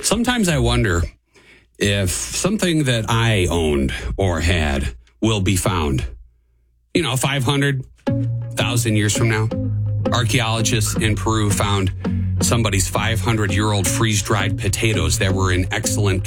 Sometimes I wonder if something that I owned or had will be found, 500,000 years from now. Archaeologists in Peru found somebody's 500-year-old freeze-dried potatoes that were in excellent